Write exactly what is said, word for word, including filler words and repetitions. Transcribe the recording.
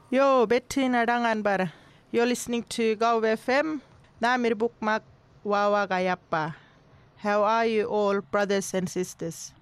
Yo, Betty nadangan bara. You're listening to Go F M. Namir bukmak wawa gayappa. How are you all, brothers and sisters?